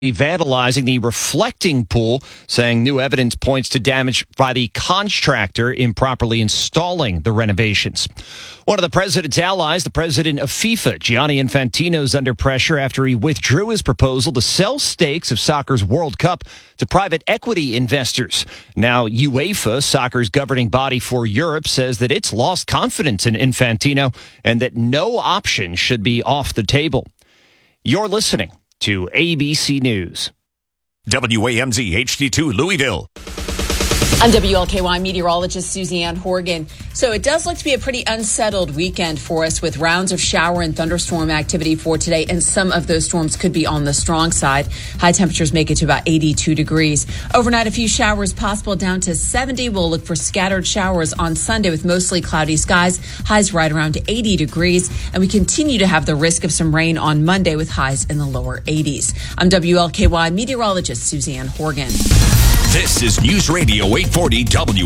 vandalizing the reflecting pool, saying new evidence points to damage by the contractor improperly installing the renovations. One of the president's allies, the president of FIFA, Gianni Infantino, is under pressure after he withdrew his proposal to sell stakes of soccer's World Cup to private equity investors. Now, UEFA, soccer's governing body for Europe, says that it's lost confidence in Infantino and that no option should be off the table. You're listening to ABC News. WAMZ HD2 Louisville. I'm WLKY meteorologist Suzanne Horgan. So it does look to be a pretty unsettled weekend for us with rounds of shower and thunderstorm activity for today. And some of those storms could be on the strong side. High temperatures make it to about 82 degrees. Overnight, a few showers possible down to 70. We'll look for scattered showers on Sunday with mostly cloudy skies. Highs right around 80 degrees. And we continue to have the risk of some rain on Monday with highs in the lower 80s. I'm WLKY meteorologist Suzanne Horgan. This is News Radio 840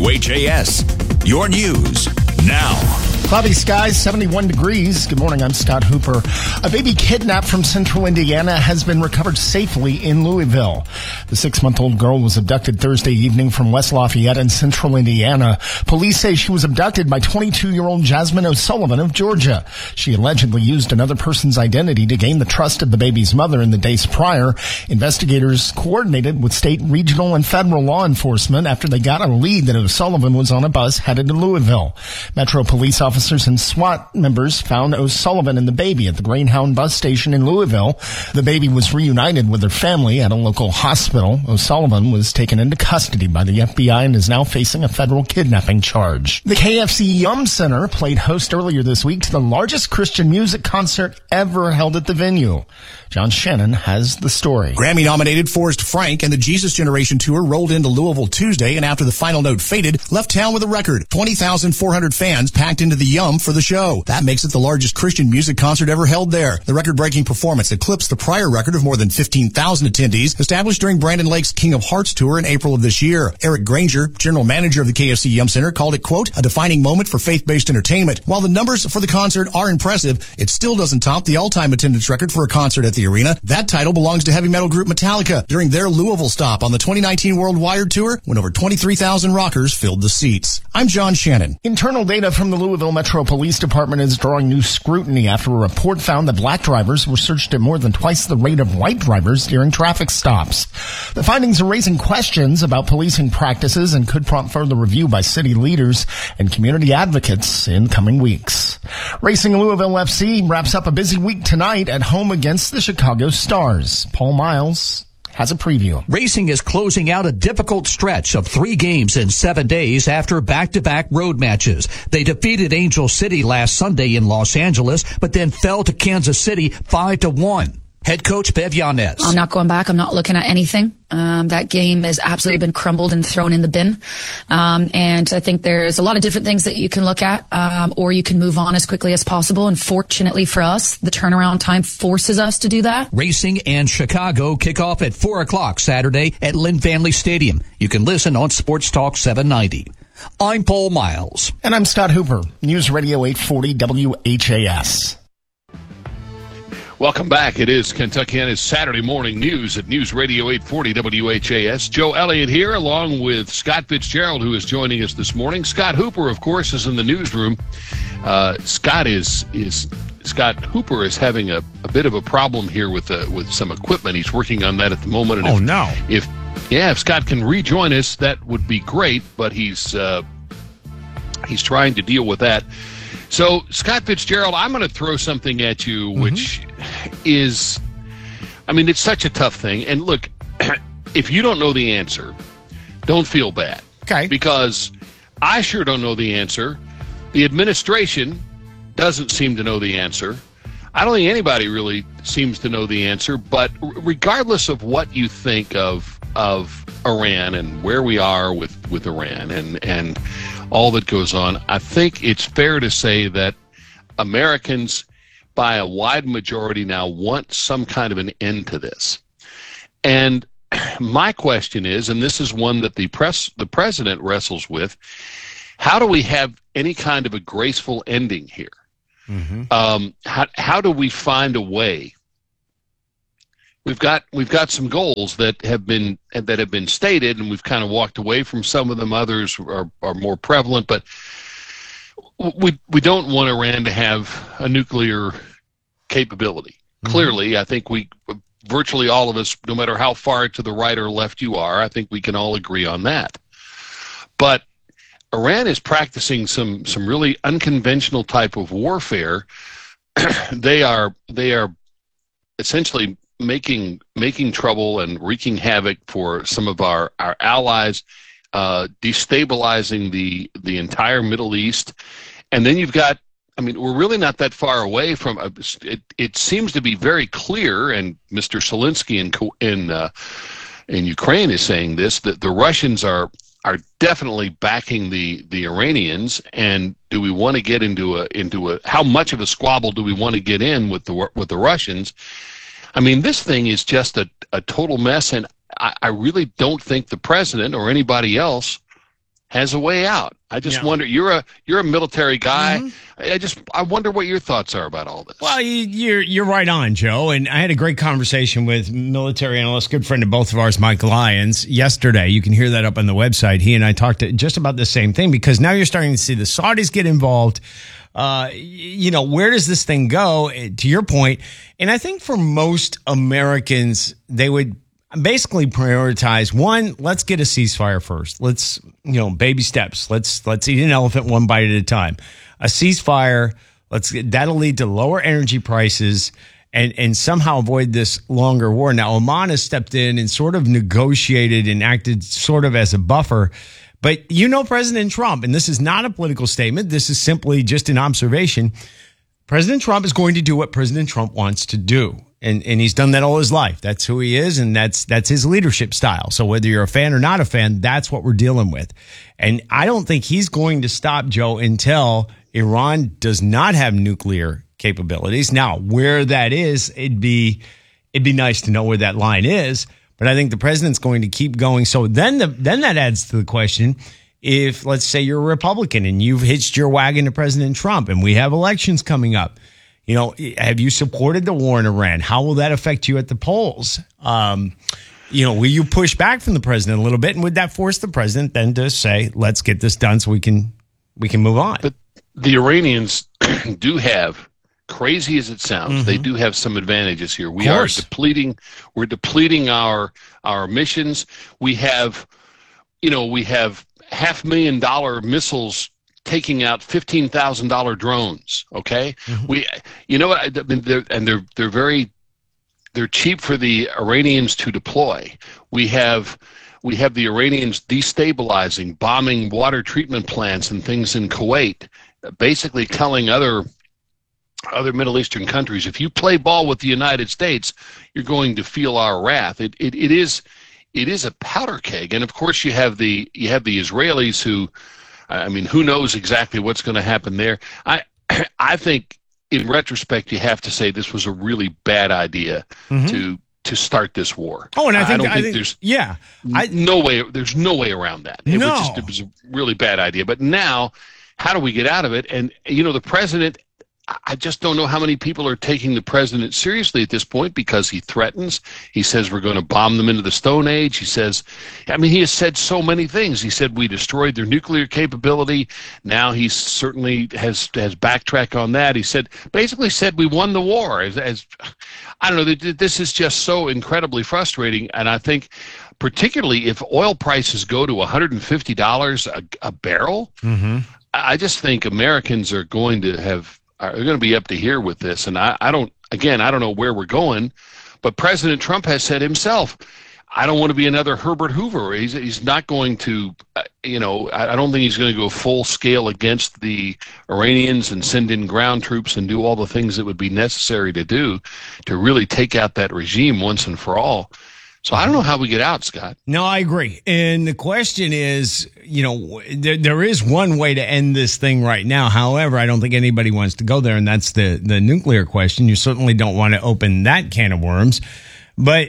WHAS. Your news now. Cloudy skies, 71 degrees. Good morning, I'm Scott Hooper. A baby kidnapped from central Indiana has been recovered safely in Louisville. The 6-month-old girl was abducted Thursday evening from West Lafayette in central Indiana. Police say she was abducted by 22-year-old Jasmine O'Sullivan of Georgia. She allegedly used another person's identity to gain the trust of the baby's mother in the days prior. Investigators coordinated with state, regional, and federal law enforcement after they got a lead that O'Sullivan was on a bus headed to Louisville. Metro police officers and SWAT members found O'Sullivan and the baby at the Greyhound bus station in Louisville. The baby was reunited with her family at a local hospital. O'Sullivan was taken into custody by the FBI and is now facing a federal kidnapping charge. The KFC Yum Center played host earlier this week to the largest Christian music concert ever held at the venue. John Shannon has the story. Grammy-nominated Forrest Frank and the Jesus Generation Tour rolled into Louisville Tuesday, and after the final note faded, left town with a record. 20,400 fans packed into the Yum for the show. That makes it the largest Christian music concert ever held there. The record-breaking performance eclipsed the prior record of more than 15,000 attendees established during Brandon Lake's King of Hearts tour in April of this year. Eric Granger, general manager of the KFC Yum Center, called it, quote, a defining moment for faith-based entertainment. While the numbers for the concert are impressive, it still doesn't top the all-time attendance record for a concert at the arena. That title belongs to heavy metal group Metallica during their Louisville stop on the 2019 World Wired Tour, when over 23,000 rockers filled the seats. I'm John Shannon. Internal data from the Louisville Metro Police Department is drawing new scrutiny after a report found that black drivers were searched at more than twice the rate of white drivers during traffic stops. The findings are raising questions about policing practices and could prompt further review by city leaders and community advocates in coming weeks. Racing Louisville FC wraps up a busy week tonight at home against the Chicago Stars. Paul Miles has a preview. Racing is closing out a difficult stretch of 3 games in 7 days after back-to-back road matches. They defeated Angel City last Sunday in Los Angeles, but then fell to Kansas City 5-1. Head coach Bev Yanez. I'm not going back. I'm not looking at anything. That game has absolutely been crumbled and thrown in the bin. And I think there's a lot of different things that you can look at, or you can move on as quickly as possible. And fortunately for us, the turnaround time forces us to do that. Racing and Chicago kick off at 4 o'clock Saturday at Lynn Family Stadium. You can listen on Sports Talk 790. I'm Paul Miles. And I'm Scott Hooper. News Radio 840 WHAS. Welcome back. It is Kentuckiana's Saturday morning news at News Radio 840 WHAS. Joe Elliott here along with Scott Fitzgerald, who is joining us this morning. Scott Hooper, of course, is in the newsroom. Scott Hooper is having a bit of a problem here with some equipment. He's working on that at the moment. And if Scott can rejoin us, that would be great, but he's trying to deal with that. So, Scott Fitzgerald, I'm going to throw something at you, which is, it's such a tough thing. And look, if you don't know the answer, don't feel bad. Okay. Because I sure don't know the answer. The administration doesn't seem to know the answer. I don't think anybody really seems to know the answer. But regardless of what you think of Iran and where we are with Iran and all that goes on, I think it's fair to say that Americans, by a wide majority now, want some kind of an end to this. And my question is, and this is one that the president wrestles with, how do we have any kind of a graceful ending here? How do we find a way we've got some goals that have been stated, and we've kind of walked away from some of them. Others are more prevalent, but we don't want Iran to have a nuclear capability. Mm-hmm. Clearly, I think virtually all of us, no matter how far to the right or left you are, I think we can all agree on that. But Iran is practicing some really unconventional type of warfare. They are essentially making trouble and wreaking havoc for some of our allies, destabilizing the entire Middle East. And then you've got, we're really not that far away from it seems to be very clear, and Mr. Zelensky in Ukraine is saying this, that the Russians are definitely backing the Iranians. And do we want to get into a how much of a squabble do we want to get in with the Russians? This thing is just a total mess, and I really don't think the president or anybody else has a way out. I just wonder. You're a military guy. Mm-hmm. I wonder what your thoughts are about all this. Well, you're right on, Joe. And I had a great conversation with military analyst, good friend of both of ours, Mike Lyons, yesterday. You can hear that up on the website. He and I talked just about the same thing, because now you're starting to see the Saudis get involved. Where does this thing go? To your point, and I think for most Americans, they would basically prioritize, one, let's get a ceasefire first. Let's, baby steps. Let's eat an elephant one bite at a time. A ceasefire, that'll lead to lower energy prices and somehow avoid this longer war. Now, Oman has stepped in and sort of negotiated and acted sort of as a buffer. But President Trump, and this is not a political statement, this is simply just an observation. President Trump is going to do what President Trump wants to do. And he's done that all his life. That's who he is, and that's his leadership style. So whether you're a fan or not a fan, that's what we're dealing with. And I don't think he's going to stop, Joe, until Iran does not have nuclear capabilities. Now, where that is, it'd be nice to know where that line is. But I think the president's going to keep going. So then that adds to the question, if, let's say, you're a Republican and you've hitched your wagon to President Trump and we have elections coming up, have you supported the war in Iran? How will that affect you at the polls? Will you push back from the president a little bit? And would that force the president then to say, let's get this done so we can move on? But the Iranians do have, crazy as it sounds, mm-hmm. they do have some advantages here. We're depleting our missions. We have $500,000 missiles taking out $15,000 drones. Okay, mm-hmm. They're cheap for the Iranians to deploy. We have the Iranians destabilizing, bombing water treatment plants and things in Kuwait, basically telling other Middle Eastern countries, if you play ball with the United States, you're going to feel our wrath. It is a powder keg, and of course you have the Israelis who. Who knows exactly what's going to happen there? I think, in retrospect, you have to say this was a really bad idea mm-hmm. to start this war. Oh, and I think there's no way. There's no way around that. It was a really bad idea. But now, how do we get out of it? And the president. I just don't know how many people are taking the president seriously at this point, because he threatens. He says we're going to bomb them into the Stone Age. He says, he has said so many things. He said we destroyed their nuclear capability. Now he certainly has backtracked on that. He basically said we won the war. As I don't know, this is just so incredibly frustrating. And I think, particularly if oil prices go to $150 a barrel, mm-hmm. I just think Americans are going to be up to here with this. And I don't know where we're going, but President Trump has said himself, I don't want to be another Herbert Hoover. He's not going to, I don't think he's going to go full scale against the Iranians and send in ground troops and do all the things that would be necessary to do to really take out that regime once and for all. So I don't know how we get out, Scott. No, I agree. And the question is, there is one way to end this thing right now. However, I don't think anybody wants to go there, and that's the nuclear question. You certainly don't want to open that can of worms. But,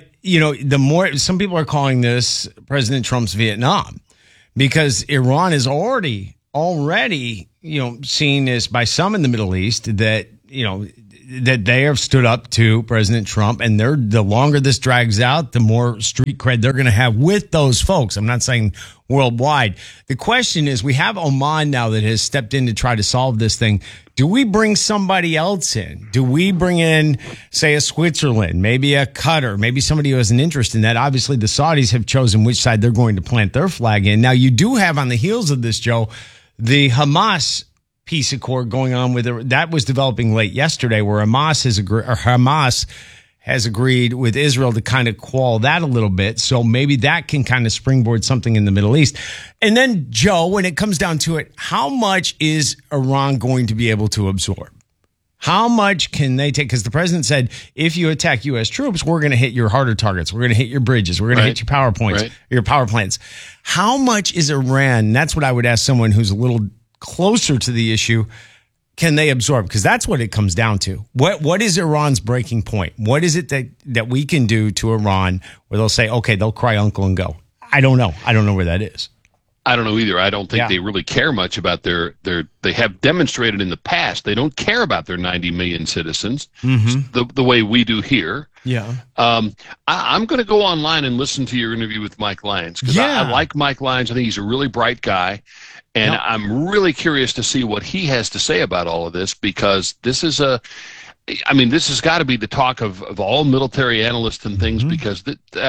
some people are calling this President Trump's Vietnam, because Iran is already seen as, by some in the Middle East, that, that they have stood up to President Trump, and the longer this drags out, the more street cred they're going to have with those folks. I'm not saying worldwide. The question is, we have Oman now that has stepped in to try to solve this thing. Do we bring somebody else in? Do we bring in, say, a Switzerland, maybe a Qatar, maybe somebody who has an interest in that? Obviously, the Saudis have chosen which side they're going to plant their flag in. Now, you do have on the heels of this, Joe, the Hamas peace accord going on that was developing late yesterday, where Hamas has agreed with Israel to kind of quell that a little bit. So maybe that can kind of springboard something in the Middle East. And then, Joe, when it comes down to it, how much is Iran going to be able to absorb? How much can they take? Because the president said, if you attack U.S. troops, we're going to hit your harder targets. We're going to hit your bridges. We're going to hit your your power plants. How much is Iran? That's what I would ask someone who's a little closer to the issue. Can they absorb? Because that's what it comes down to. What is Iran's breaking point? What is it that we can do to Iran where they'll say, okay, they'll cry uncle and go? I don't know. I don't know where that is. I don't know either. I don't think they really care much about they have demonstrated in the past they don't care about their 90 million citizens the way we do here. Yeah. I'm going to go online and listen to your interview with Mike Lyons, because I like Mike Lyons. I think he's a really bright guy. And I'm really curious to see what he has to say about all of this, because this is this has got to be the talk of all military analysts and things, because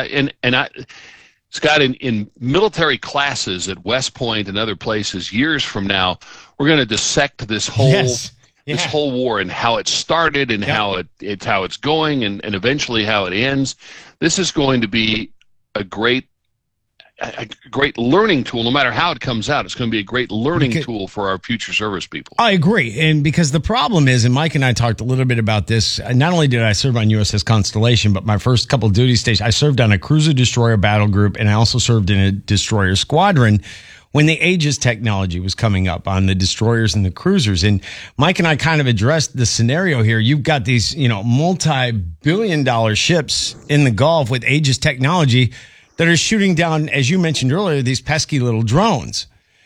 Scott, in military classes at West Point and other places years from now, we're going to dissect this whole war and how it started and how it's going and eventually how it ends. This is going to be a great learning tool. No matter how it comes out, it's going to be a great learning tool for our future service people. I agree. And because the problem is, and Mike and I talked a little bit about this, not only did I serve on USS Constellation, but my first couple of duty stations, I served on a cruiser destroyer battle group, and I also served in a destroyer squadron when the Aegis technology was coming up on the destroyers and the cruisers. And Mike and I kind of addressed the scenario here. You've got these, multi-billion-dollar ships in the Gulf with Aegis technology that are shooting down, as you mentioned earlier, these pesky little drones.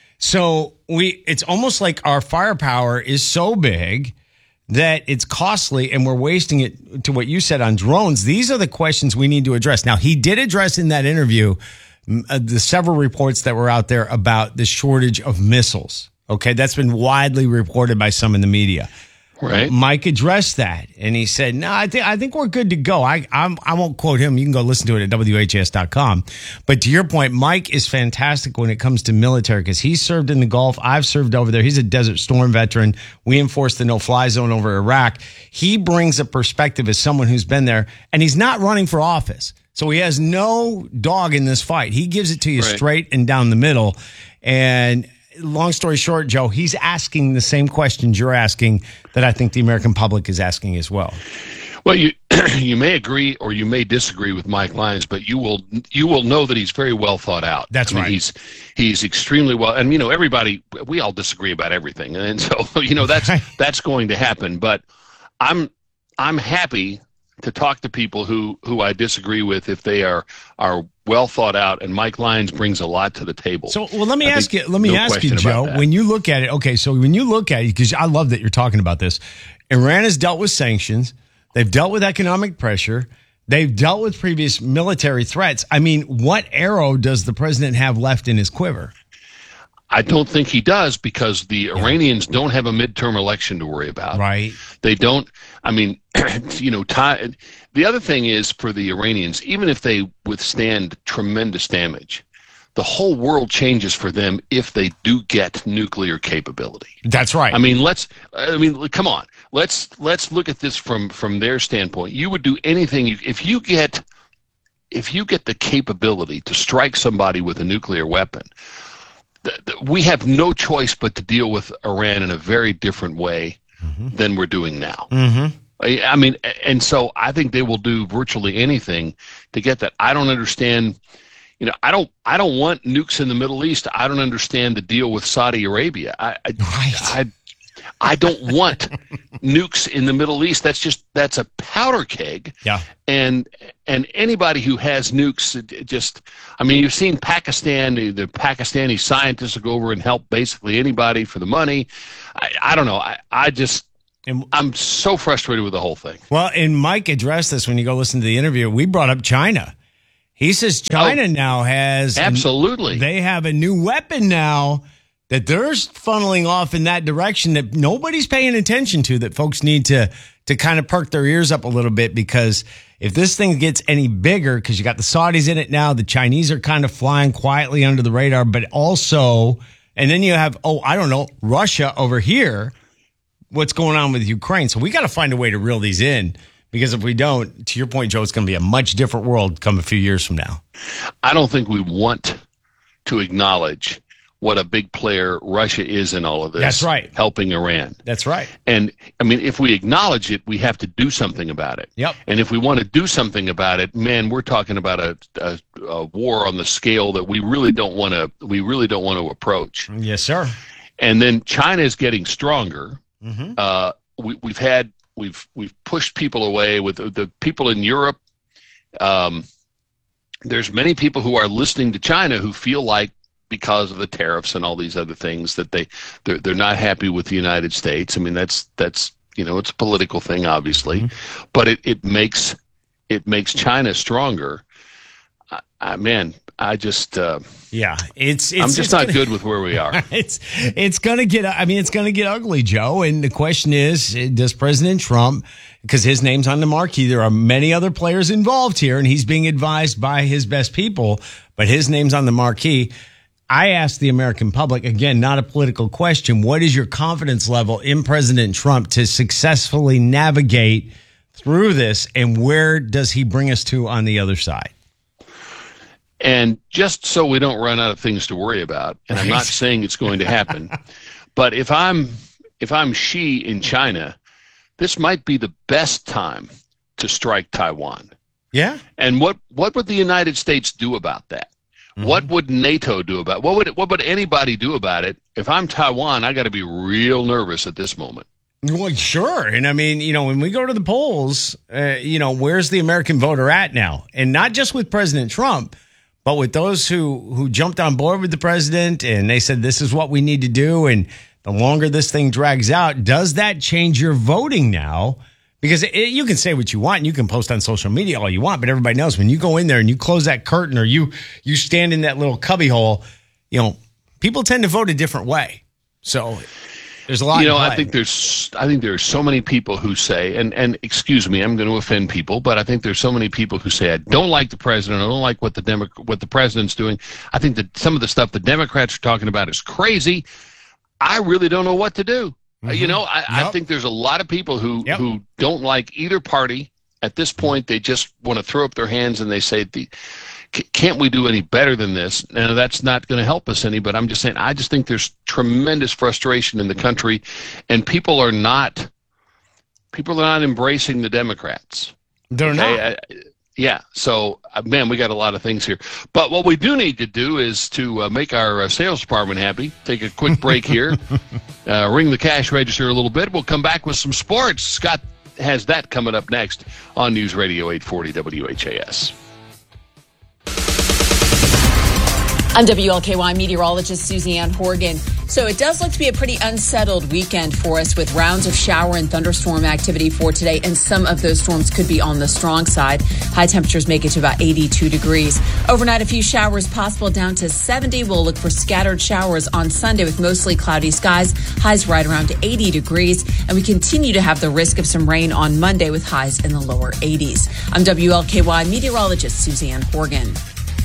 So it's almost like our firepower is so big that it's costly, and we're wasting it, to what you said, on drones. These are the questions we need to address. Now, he did address in that interview the several reports that were out there about the shortage of missiles. Okay, that's been widely reported by some in the media. Right. Mike addressed that, and he said, no, I think we're good to go. I won't quote him. You can go listen to it at WHAS.com. But to your point, Mike is fantastic when it comes to military, because he served in the Gulf. I've served over there. He's a Desert Storm veteran. We enforced the no-fly zone over Iraq. He brings a perspective as someone who's been there, and he's not running for office. So he has no dog in this fight. He gives it to you straight and down the middle. And long story short, Joe, he's asking the same questions you're asking that I think the American public is asking as well. Well, you may agree or you may disagree with Mike Lyons, but you will know that he's very well thought out. That's right. He's extremely well, and everybody, we all disagree about everything, and so that's going to happen. But I'm happy to talk to people who I disagree with if they are well thought out, and Mike Lyons brings a lot to the table. So, let me ask you, Joe, when you look at it, because I love that you're talking about this, Iran has dealt with sanctions, they've dealt with economic pressure, they've dealt with previous military threats. I mean, what arrow does the president have left in his quiver? I don't think he does, because the Iranians don't have a midterm election to worry about. Right. They don't. I mean, the other thing is, for the Iranians, even if they withstand tremendous damage, the whole world changes for them if they do get nuclear capability. That's right. I mean, come on. Let's look at this from their standpoint. You would do anything if you get the capability to strike somebody with a nuclear weapon. We have no choice but to deal with Iran in a very different way than we're doing now. I mean, and so I think they will do virtually anything to get that. I don't understand. I don't want nukes in the Middle East. I don't understand the deal with Saudi Arabia. I don't want nukes in the Middle East. That's a powder keg. Yeah. And anybody who has nukes, you've seen Pakistan, the Pakistani scientists will go over and help basically anybody for the money. I don't know. And I'm so frustrated with the whole thing. Well, and Mike addressed this when you go listen to the interview. We brought up China. He says China now has... Absolutely. They have a new weapon now that they're funneling off in that direction that nobody's paying attention to, that folks need to kind of perk their ears up a little bit, because if this thing gets any bigger, because you got the Saudis in it now, the Chinese are kind of flying quietly under the radar, but also, and then you have, Russia over here, what's going on with Ukraine. So we got to find a way to reel these in, because if we don't, to your point, Joe, it's going to be a much different world come a few years from now. I don't think we want to acknowledge what a big player Russia is in all of this. That's right. Helping Iran. That's right. And, I mean, if we acknowledge it, we have to do something about it. Yep. And if we want to do something about it, man, we're talking about a war on the scale that we really don't want to approach. Yes, sir. And then China is getting stronger. Mm-hmm. We've pushed people away with the people in Europe. There's many people who are listening to China who feel like, because of the tariffs and all these other things, that they're not happy with the United States. I mean, that's it's a political thing, obviously, but it makes China stronger. I'm just not good with where we are. It's gonna get ugly, Joe. And the question is, does President Trump, because his name's on the marquee, there are many other players involved here, and he's being advised by his best people, but his name's on the marquee. I asked the American public, again, not a political question, what is your confidence level in President Trump to successfully navigate through this, and where does he bring us to on the other side? And just so we don't run out of things to worry about, and I'm not saying it's going to happen, but if I'm Xi in China, this might be the best time to strike Taiwan. Yeah. And what would the United States do about that? Mm-hmm. What would NATO do about it? What would anybody do about it? If I'm Taiwan, I got to be real nervous at this moment. Well, sure. And I mean, when we go to the polls, where's the American voter at now? And not just with President Trump, but with those who jumped on board with the president and they said, this is what we need to do. And the longer this thing drags out, does that change your voting now? Because you can say what you want and you can post on social media all you want, but everybody knows when you go in there and you close that curtain or you stand in that little cubby hole, people tend to vote a different way. So there's a lot. I think there are so many people who say, and excuse me, I'm going to offend people, but I think there's so many people who say, I don't like the president. I don't like what the president's doing. I think that some of the stuff the Democrats are talking about is crazy. I really don't know what to do. Mm-hmm. I think there's a lot of people who don't like either party. At this point, they just want to throw up their hands and they say, can't we do any better than this? Now, that's not going to help us any, but I'm just saying, I just think there's tremendous frustration in the country, and people are not embracing the Democrats. They're not. So, man, we got a lot of things here. But what we do need to do is to make our sales department happy. Take a quick break here. Ring the cash register a little bit. We'll come back with some sports. Scott has that coming up next on News Radio 840 WHAS. I'm WLKY meteorologist Suzanne Horgan. So it does look to be a pretty unsettled weekend for us, with rounds of shower and thunderstorm activity for today, and some of those storms could be on the strong side. High temperatures make it to about 82 degrees. Overnight, a few showers possible, down to 70. We'll look for scattered showers on Sunday with mostly cloudy skies. Highs right around 80 degrees. And we continue to have the risk of some rain on Monday with highs in the lower 80s. I'm WLKY meteorologist Suzanne Horgan.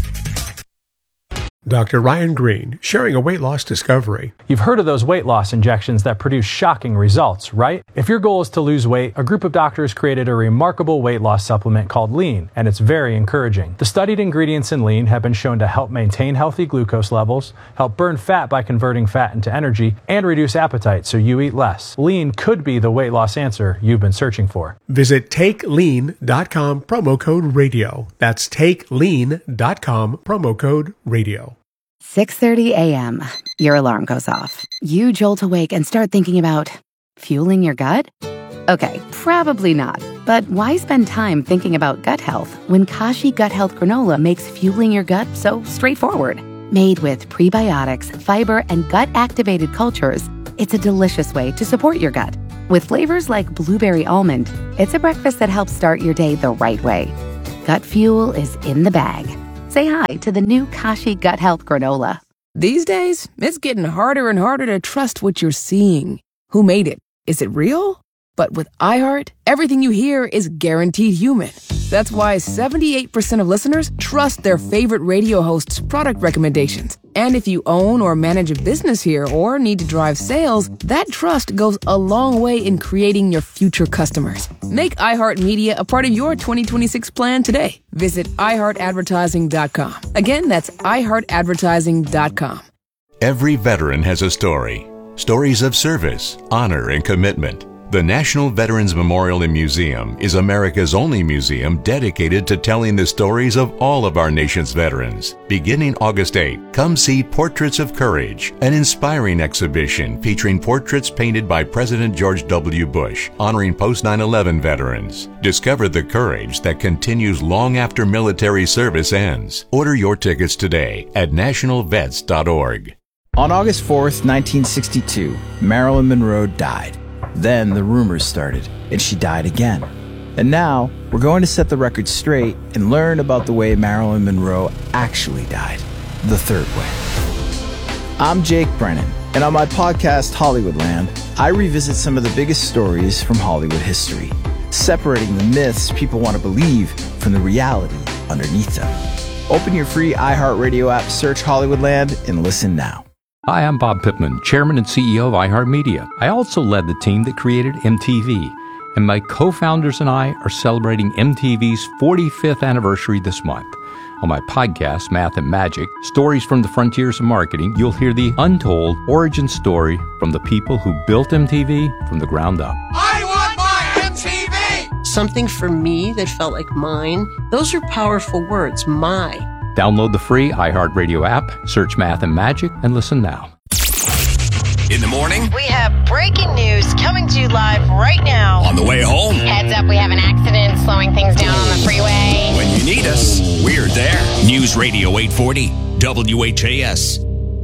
Dr. Ryan Green, sharing a weight loss discovery. You've heard of those weight loss injections that produce shocking results, right? If your goal is to lose weight, a group of doctors created a remarkable weight loss supplement called Lean, and it's very encouraging. The studied ingredients in Lean have been shown to help maintain healthy glucose levels, help burn fat by converting fat into energy, and reduce appetite so you eat less. Lean could be the weight loss answer you've been searching for. Visit TakeLean.com, promo code radio. That's TakeLean.com, promo code radio. 6:30 a.m. Your alarm goes off. You jolt awake and start thinking about fueling your gut? Okay, probably not. But why spend time thinking about gut health when Kashi Gut Health Granola makes fueling your gut so straightforward? Made with prebiotics, fiber, and gut-activated cultures, it's a delicious way to support your gut. With flavors like blueberry almond, it's a breakfast that helps start your day the right way. Gut Fuel is in the bag. Say hi to the new Kashi Gut Health Granola. These days, it's getting harder and harder to trust what you're seeing. Who made it? Is it real? But with iHeart, everything you hear is guaranteed human. That's why 78% of listeners trust their favorite radio hosts' product recommendations. And if you own or manage a business here or need to drive sales, that trust goes a long way in creating your future customers. Make iHeartMedia a part of your 2026 plan today. Visit iHeartAdvertising.com. Again, that's iHeartAdvertising.com. Every veteran has a story. Stories of service, honor, and commitment. The National Veterans Memorial and Museum is America's only museum dedicated to telling the stories of all of our nation's veterans. Beginning August 8, come see Portraits of Courage, an inspiring exhibition featuring portraits painted by President George W. Bush, honoring post-9/11 veterans. Discover the courage that continues long after military service ends. Order your tickets today at nationalvets.org. On August 4th, 1962, Marilyn Monroe died. Then the rumors started, and she died again. And now, we're going to set the record straight and learn about the way Marilyn Monroe actually died, the third way. I'm Jake Brennan, and on my podcast, Hollywoodland, I revisit some of the biggest stories from Hollywood history, separating the myths people want to believe from the reality underneath them. Open your free iHeartRadio app, search Hollywoodland, and listen now. Hi, I'm Bob Pittman, Chairman and CEO of iHeartMedia. I also led the team that created MTV, and my co-founders and I are celebrating MTV's 45th anniversary this month. On my podcast, Math and Magic, Stories from the Frontiers of Marketing, you'll hear the untold origin story from the people who built MTV from the ground up. I want my MTV! Something for me that felt like mine. Those are powerful words, my. Download the free iHeartRadio app, search Math and Magic, and listen now. In the morning, we have breaking news coming to you live right now. on the way home, Heads up, we have an accident slowing things down on the freeway. when you need us, we're there. News Radio 840, WHAS.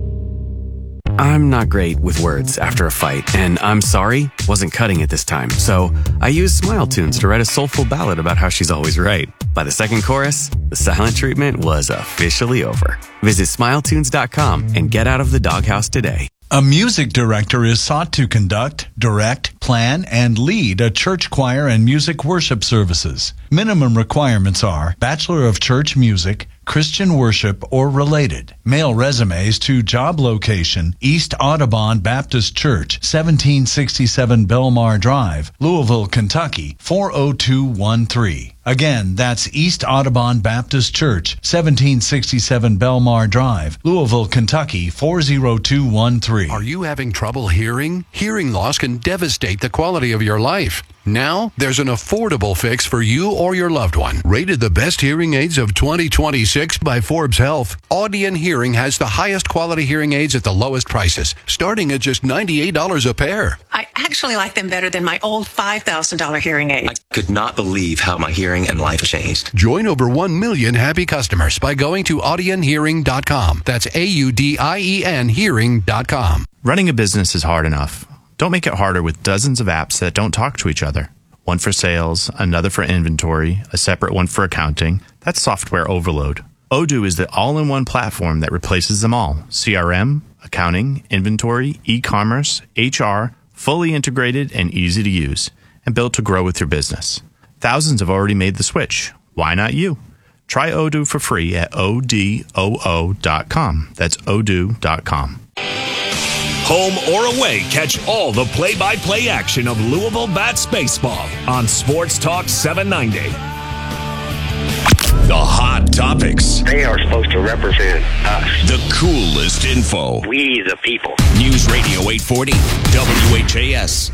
I'm not great with words after a fight, and I'm sorry wasn't cutting it this time. So I used Smile Tunes to write a soulful ballad about how she's always right. By the second chorus, the silent treatment was officially over. Visit smiletunes.com and get out of the doghouse today. A music director is sought to conduct, direct, plan, and lead a church choir and music worship services. Minimum requirements are Bachelor of Church Music, Christian worship, or related. Mail resumes to job location, East Audubon Baptist Church, 1767 Belmar Drive, Louisville, Kentucky, 40213. Again, that's East Audubon Baptist Church, 1767 Belmar Drive, Louisville, Kentucky, 40213. Are you having trouble hearing? Hearing loss can devastate the quality of your life. Now, there's an affordable fix for you or your loved one. Rated the best hearing aids of 2026 by Forbes Health, Audion Hearing has the highest quality hearing aids at the lowest prices, starting at just $98 a pair. I actually like them better than my old $5,000 hearing aid. I could not believe how my hearing and life changed. Join over 1 million happy customers by going to audionhearing.com. That's AUDIEN hearing.com. Running a business is hard enough. Don't make it harder with dozens of apps that don't talk to each other. One for sales, another for inventory, a separate one for accounting. That's software overload. Odoo is the all-in-one platform that replaces them all. CRM, accounting, inventory, e-commerce, HR, fully integrated and easy to use, and built to grow with your business. Thousands have already made the switch. Why not you? Try Odoo for free at odoo.com. That's odoo.com. Home or away, catch all the play-by-play action of Louisville Bats baseball on Sports Talk 790. The hot topics. They are supposed to represent us. The coolest info. We the people. News Radio 840, WHAS.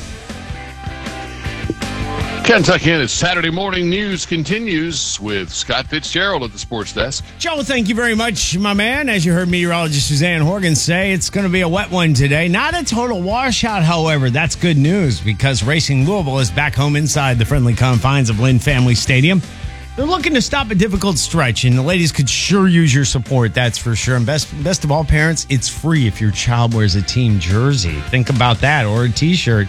Kentucky and its Saturday morning news continues with Scott Fitzgerald at the sports desk. Joe, thank you very much, my man. As you heard meteorologist Suzanne Horgan say, it's going to be a wet one today. Not a total washout, however. That's good news because Racing Louisville is back home inside the friendly confines of Lynn Family Stadium. They're looking to stop a difficult stretch, and the ladies could sure use your support, that's for sure. And best of all, parents, it's free if your child wears a team jersey. Think about that, or a T-shirt.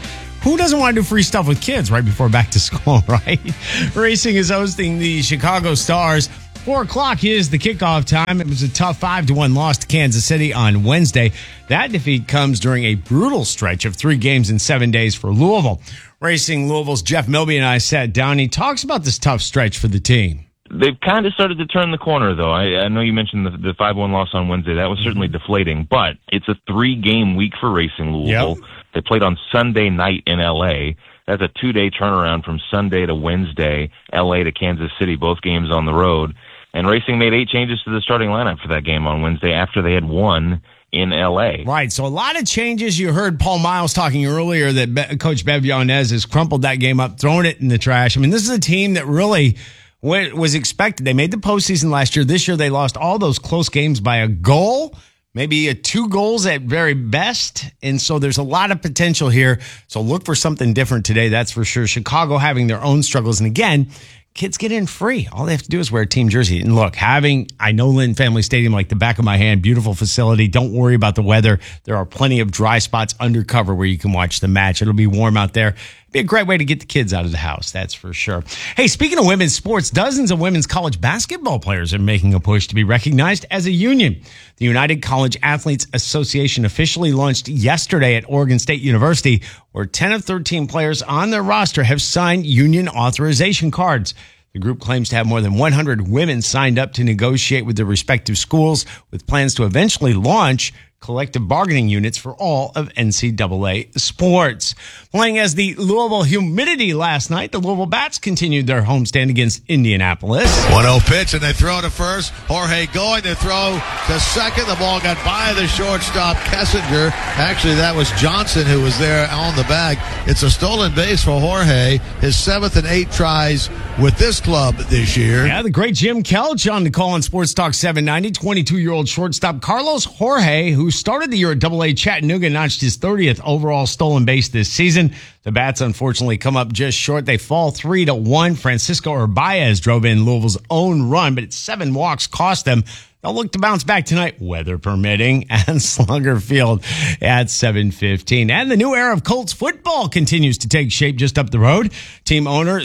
Who doesn't want to do free stuff with kids right before back to school, right? Racing is hosting the Chicago Stars. 4 o'clock is the kickoff time. It was a tough 5-1 loss to Kansas City on Wednesday. That defeat comes during a brutal stretch of 3 games in 7 days for Louisville. Racing Louisville's Jeff Milby and I sat down. He talks about this tough stretch for the team. They've kind of started to turn the corner, though. I know you mentioned the 5-1 loss on Wednesday. That was certainly deflating, but it's a 3-game week for Racing Louisville. Yep. They played on Sunday night in L.A. That's a 2-day turnaround from Sunday to Wednesday, L.A. to Kansas City, both games on the road. And Racing made 8 changes to the starting lineup for that game on Wednesday after they had won in L.A. Right, so a lot of changes. You heard Paul Miles talking earlier that Coach Bev Yanez has crumpled that game up, thrown it in the trash. I mean, this is a team that really was expected. They made the postseason last year. This year they lost all those close games by a goal, maybe 2 goals at very best. And so there's a lot of potential here. So look for something different today, that's for sure. Chicago having their own struggles. And again, kids get in free. All they have to do is wear a team jersey. And look, I know Lynn Family Stadium like the back of my hand, beautiful facility. Don't worry about the weather. There are plenty of dry spots undercover where you can watch the match. It'll be warm out there. Be a great way to get the kids out of the house, that's for sure. Hey, speaking of women's sports, dozens of women's college basketball players are making a push to be recognized as a union. The United College Athletes Association officially launched yesterday at Oregon State University, where 10 of 13 players on their roster have signed union authorization cards. The group claims to have more than 100 women signed up to negotiate with their respective schools, with plans to eventually launch collective bargaining units for all of NCAA sports. Playing as the Louisville Humidity last night, the Louisville Bats continued their homestand against Indianapolis. 1-0 pitch, and they throw to first. Jorge going to throw to second. The ball got by the shortstop, Kessinger. Actually, that was Johnson who was there on the bag. It's a stolen base for Jorge, his 7th and 8th tries with this club this year. Yeah, the great Jim Kelch on the call on Sports Talk 790. 22-year-old shortstop Carlos Jorge, who started the year at AA Chattanooga, notched his 30th overall stolen base this season. The Bats unfortunately come up just short. They fall 3-1. Francisco Urbaez drove in Louisville's own run, but 7 walks cost them. They'll look to bounce back tonight, weather permitting, at Slugger Field at 7:15. And the new era of Colts football continues to take shape just up the road. Team owner,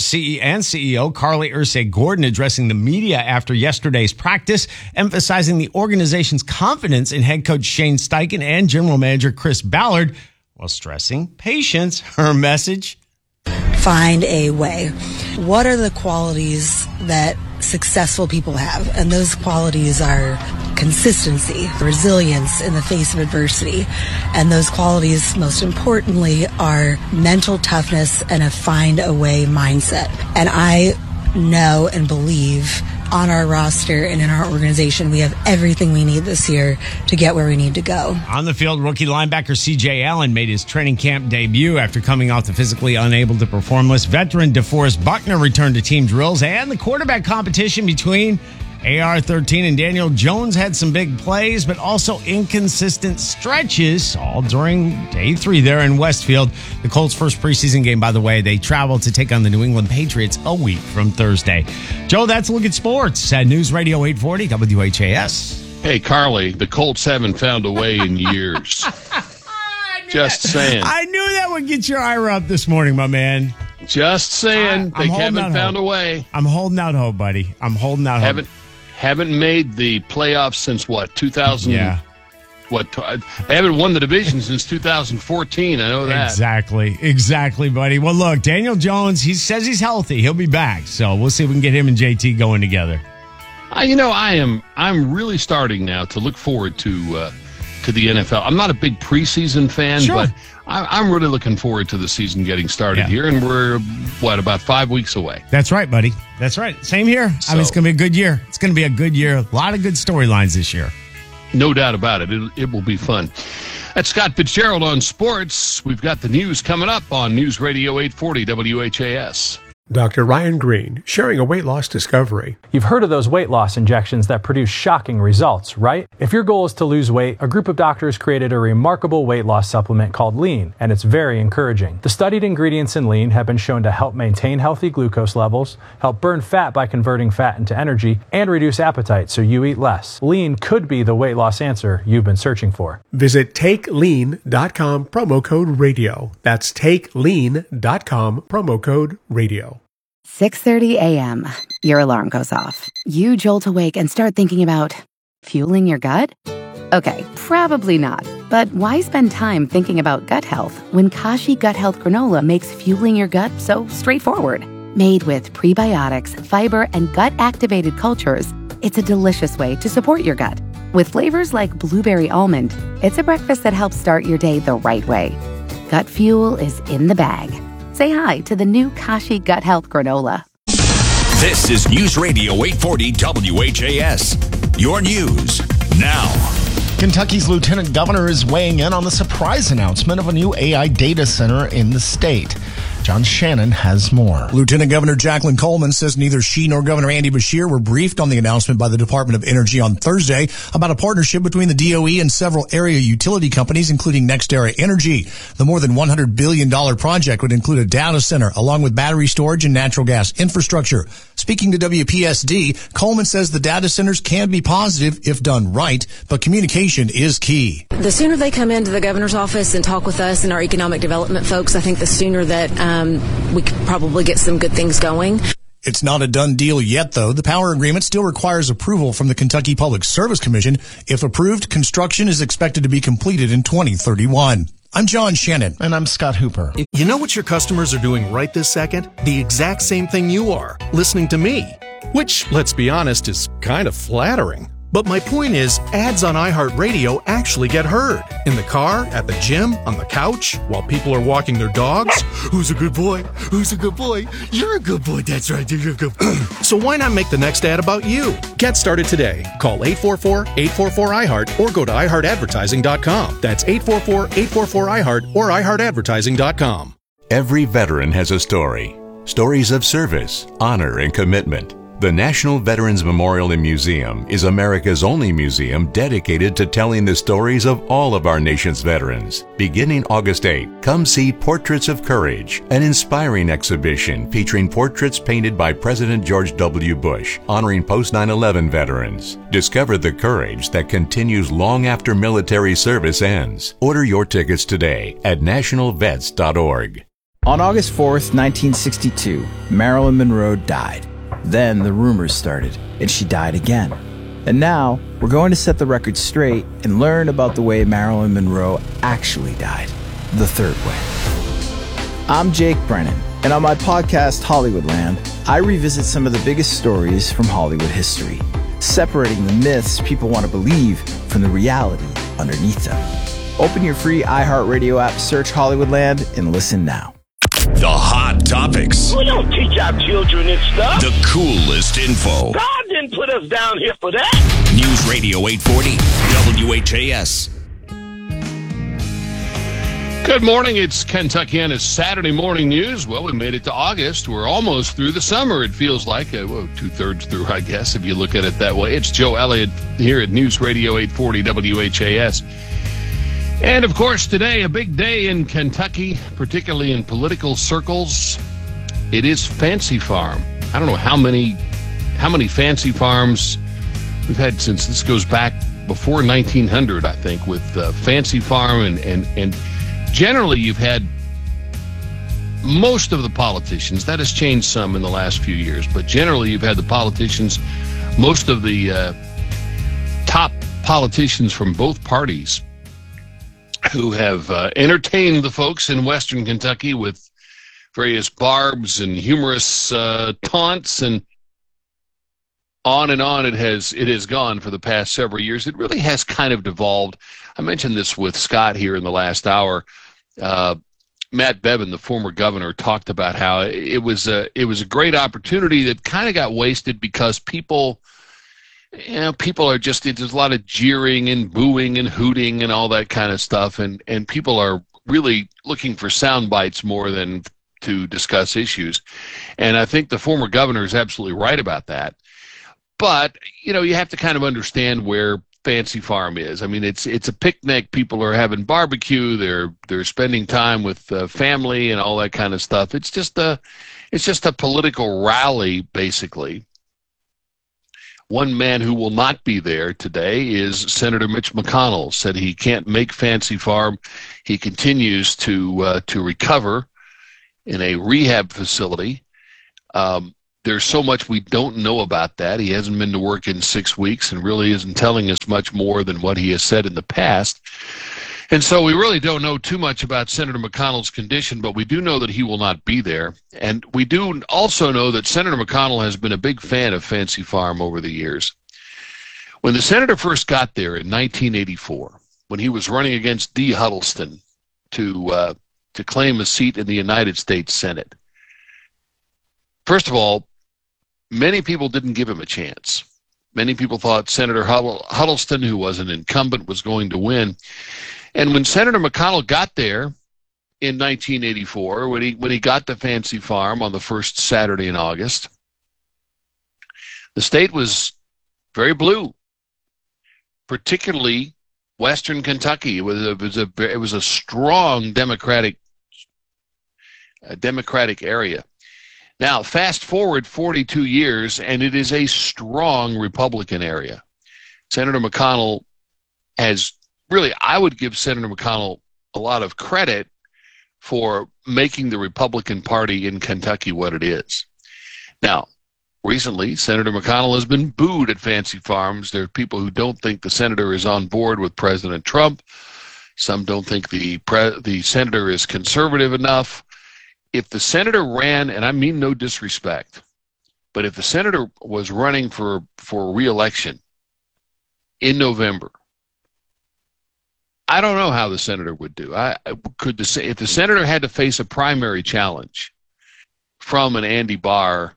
CEO Carly Ursay-Gordon addressing the media after yesterday's practice, emphasizing the organization's confidence in head coach Shane Steichen and general manager Chris Ballard, while stressing patience. Her message: find a way. What are the qualities that successful people have? And those qualities are consistency, resilience in the face of adversity. And those qualities, most importantly, are mental toughness and a find a way mindset. And I know and believe on our roster and in our organization, we have everything we need this year to get where we need to go. On the field, rookie linebacker C.J. Allen made his training camp debut after coming off the physically unable to perform list. Veteran DeForest Buckner returned to team drills, and the quarterback competition between AR-13 and Daniel Jones had some big plays, but also inconsistent stretches, all during day 3 there in Westfield. The Colts' first preseason game, by the way, they travel to take on the New England Patriots a week from Thursday. Joe, that's a look at sports at News Radio 840 WHAS. Hey, Carly, the Colts haven't found a way in years. Just saying. I knew that would get your ire up this morning, my man. Just saying. They haven't found a way. I'm holding out hope, buddy. I'm holding out hope. Haven't made the playoffs since what, 2000? Yeah. They haven't won the division since 2014. I know that. Exactly, buddy. Well, look, Daniel Jones, he says he's healthy. He'll be back. So we'll see if we can get him and JT going together. I'm really starting now to look forward to the NFL. I'm not a big preseason fan, but I'm really looking forward to the season getting started here, and we're, about 5 weeks away. That's right, buddy. That's right. Same here. I mean, it's going to be a good year. It's going to be a good year. A lot of good storylines this year. No doubt about it. It will be fun. That's Scott Fitzgerald on sports. We've got the news coming up on News Radio 840 WHAS. Dr. Ryan Green, sharing a weight loss discovery. You've heard of those weight loss injections that produce shocking results, right? If your goal is to lose weight, a group of doctors created a remarkable weight loss supplement called Lean, and it's very encouraging. The studied ingredients in Lean have been shown to help maintain healthy glucose levels, help burn fat by converting fat into energy, and reduce appetite so you eat less. Lean could be the weight loss answer you've been searching for. Visit TakeLean.com, promo code radio. That's TakeLean.com, promo code radio. 6:30 a.m. Your alarm goes off. You jolt awake and start thinking about fueling your gut? Okay, probably not. But why spend time thinking about gut health when Kashi Gut Health Granola makes fueling your gut so straightforward? Made with prebiotics, fiber, and gut-activated cultures, it's a delicious way to support your gut. With flavors like blueberry almond, it's a breakfast that helps start your day the right way. Gut fuel is in the bag. Say hi to the new Kashi Gut Health Granola. This is News Radio 840 WHAS. Your news now. Kentucky's lieutenant governor is weighing in on the surprise announcement of a new AI data center in the state. John Shannon has more. Lieutenant Governor Jacqueline Coleman says neither she nor Governor Andy Beshear were briefed on the announcement by the Department of Energy on Thursday about a partnership between the DOE and several area utility companies, including NextEra Energy. The more than $100 billion project would include a data center along with battery storage and natural gas infrastructure. Speaking to WPSD, Coleman says the data centers can be positive if done right, but communication is key. The sooner they come into the governor's office and talk with us and our economic development folks, I think the sooner that we could probably get some good things going. It's not a done deal yet, though. The power agreement still requires approval from the Kentucky Public Service Commission. If approved, construction is expected to be completed in 2031. I'm John Shannon. And I'm Scott Hooper. You know what your customers are doing right this second? The exact same thing you are, listening to me. Which, let's be honest, is kind of flattering. But my point is, ads on iHeartRadio actually get heard. In the car, at the gym, on the couch, while people are walking their dogs. Who's a good boy? Who's a good boy? You're a good boy. That's right. You're a good boy. So why not make the next ad about you? Get started today. Call 844-844-iHeart or go to iHeartAdvertising.com. That's 844-844-iHeart or iHeartAdvertising.com. Every veteran has a story. Stories of service, honor, and commitment. The National Veterans Memorial and Museum is America's only museum dedicated to telling the stories of all of our nation's veterans. Beginning August 8, come see Portraits of Courage, an inspiring exhibition featuring portraits painted by President George W. Bush, honoring post-9/11 veterans. Discover the courage that continues long after military service ends. Order your tickets today at nationalvets.org. On August 4th, 1962, Marilyn Monroe died. Then the rumors started, and she died again. And now, we're going to set the record straight and learn about the way Marilyn Monroe actually died. The third way. I'm Jake Brennan, and on my podcast, Hollywoodland, I revisit some of the biggest stories from Hollywood history, separating the myths people want to believe from the reality underneath them. Open your free iHeartRadio app, search Hollywoodland, and listen now. The hot topics. We don't teach our children this stuff. The coolest info. God didn't put us down here for that. News Radio 840 WHAS. Good morning. It's Kentuckiana's Saturday morning news. Well, we made it to August. We're almost through the summer, it feels like. Two-thirds through, I guess, if you look at it that way. It's Joe Elliott here at News Radio 840 WHAS. And, of course, today, a big day in Kentucky, particularly in political circles. It is Fancy Farm. I don't know how many Fancy Farms we've had since this goes back before 1900, I think, with Fancy Farm. And generally, you've had most of the politicians. That has changed some in the last few years. But generally, you've had the politicians, most of the top politicians from both parties, who have entertained the folks in Western Kentucky with various barbs and humorous taunts, and on it has gone for the past several years. It really has kind of devolved. I mentioned this with Scott here in the last hour. Matt Bevin, the former governor, talked about how it was a great opportunity that kind of got wasted because people are just, there's a lot of jeering and booing and hooting and all that kind of stuff, and people are really looking for sound bites more than to discuss issues. And I think the former governor is absolutely right about that. But, you know, you have to kind of understand where Fancy Farm is. I mean, it's a picnic. People are having barbecue. They're spending time with family and all that kind of stuff. It's just a political rally, basically. One man who will not be there today is Senator Mitch McConnell. Said he can't make Fancy Farm. He continues to recover in a rehab facility. There's so much we don't know about that. He hasn't been to work in 6 weeks and really isn't telling us much more than what he has said in the past. And so we really don't know too much about Senator McConnell's condition, but we do know that he will not be there. And we do also know that Senator McConnell has been a big fan of Fancy Farm over the years. When the senator first got there in 1984, when he was running against Dee Huddleston to claim a seat in the United States Senate, first of all, many people didn't give him a chance. Many people thought Senator Huddleston, who was an incumbent, was going to win. And when Senator McConnell got there in 1984, when he got to Fancy Farm on the first Saturday in August, the state was very blue, particularly Western Kentucky. It was a strong Democratic area. Now, fast forward 42 years, and it is a strong Republican area. Senator McConnell has really, I would give Senator McConnell a lot of credit for making the Republican Party in Kentucky what it is. Now, recently, Senator McConnell has been booed at Fancy Farms. There are people who don't think the senator is on board with President Trump. Some don't think the senator is conservative enough. If the senator ran, and I mean no disrespect, but if the senator was running for re-election in November, I don't know how the senator would do. If the senator had to face a primary challenge from an Andy Barr,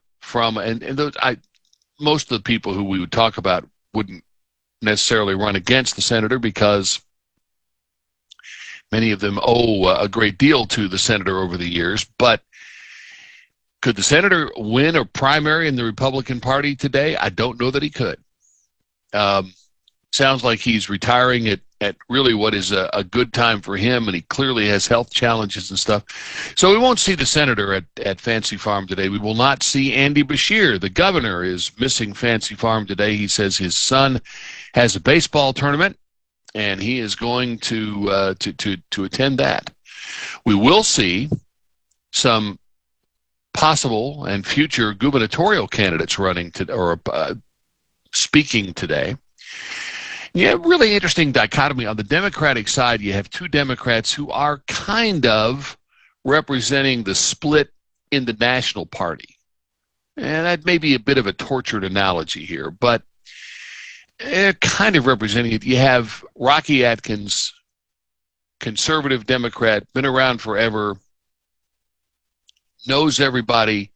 most of the people who we would talk about wouldn't necessarily run against the senator because many of them owe a great deal to the senator over the years. But could the senator win a primary in the Republican Party today? I don't know that he could. Sounds like he's retiring at really what is a good time for him, and he clearly has health challenges and stuff. So we won't see the senator at Fancy Farm today. We will not see Andy Beshear. The governor is missing Fancy Farm today. He says his son has a baseball tournament, and he is going to attend that. We will see some possible and future gubernatorial candidates running speaking today. Yeah, really interesting dichotomy. On the Democratic side, you have two Democrats who are kind of representing the split in the national party. And that may be a bit of a tortured analogy here, but kind of representing it. You have Rocky Atkins, conservative Democrat, been around forever, knows everybody,